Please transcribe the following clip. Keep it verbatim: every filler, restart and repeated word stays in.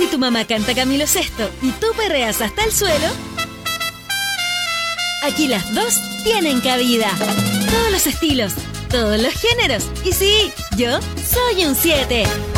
tu mamá canta Camilo Sesto y tú perreas hasta el suelo, aquí las dos tienen cabida. Todos los estilos, todos los géneros. Y sí, yo soy un siete.